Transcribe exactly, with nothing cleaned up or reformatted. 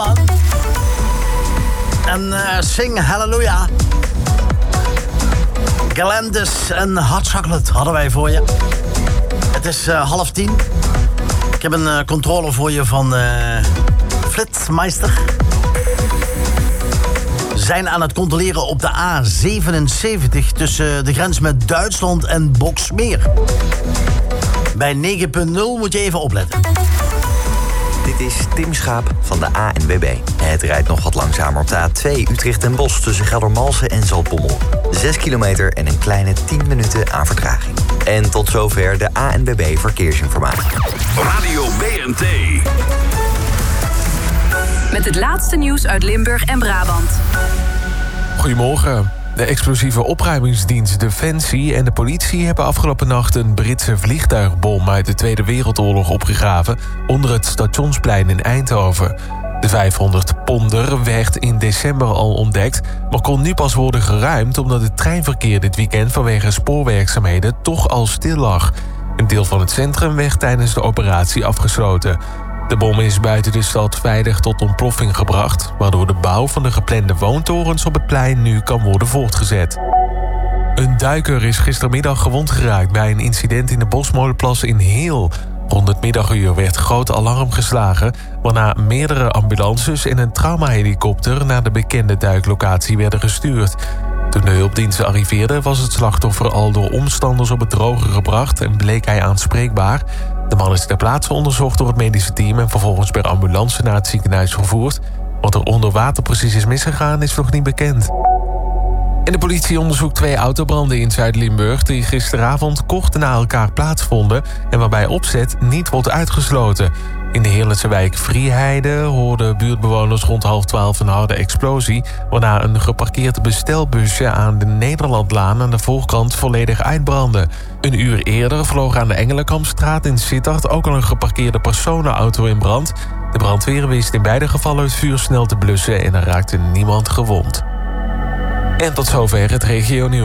En uh, Sing Hallelujah. Galantis en Hot Chocolate hadden wij voor je. Het is uh, half tien. Ik heb een uh, controle voor je van uh, Flitsmeister. We zijn aan het controleren op de A zevenenzeventig... tussen de grens met Duitsland en Boksmeer. Bij negen punt nul moet je even opletten. Dit is Tim Schaap van de A N W B. Het rijdt nog wat langzamer op de A twee Utrecht en Bosch... tussen Geldermalsen en Zaltbommel. Zes kilometer en een kleine tien minuten aan vertraging. En tot zover de A N W B Verkeersinformatie. Radio B N T. Met het laatste nieuws uit Limburg en Brabant. Goedemorgen. De explosieve opruimingsdienst Defensie en de politie hebben afgelopen nacht een Britse vliegtuigbom uit de Tweede Wereldoorlog opgegraven onder het Stationsplein in Eindhoven. De vijfhonderd ponder werd in december al ontdekt, maar kon nu pas worden geruimd omdat het treinverkeer dit weekend vanwege spoorwerkzaamheden toch al stil lag. Een deel van het centrum werd tijdens de operatie afgesloten. De bom is buiten de stad veilig tot ontploffing gebracht, waardoor de bouw van de geplande woontorens op het plein nu kan worden voortgezet. Een duiker is gistermiddag gewond geraakt bij een incident in de Bosmolenplas in Heel. Rond het middaguur werd groot alarm geslagen, waarna meerdere ambulances en een traumahelikopter naar de bekende duiklocatie werden gestuurd. Toen de hulpdiensten arriveerden was het slachtoffer al door omstanders op het droge gebracht en bleek hij aanspreekbaar. De man is ter plaatse onderzocht door het medische team en vervolgens per ambulance naar het ziekenhuis vervoerd. Wat er onder water precies is misgegaan is nog niet bekend. En de politie onderzoekt twee autobranden in Zuid-Limburg die gisteravond kort na elkaar plaatsvonden en waarbij opzet niet wordt uitgesloten. In de Heerlijkse wijk Vrieheide hoorden buurtbewoners rond half twaalf een harde explosie, waarna een geparkeerd bestelbusje aan de Nederlandlaan aan de voorkant volledig uitbrandde. Een uur eerder vloog aan de Engelenkampstraat in Sittard ook al een geparkeerde personenauto in brand. De brandweer wist in beide gevallen het vuur snel te blussen en er raakte niemand gewond. En tot zover het regionieuws.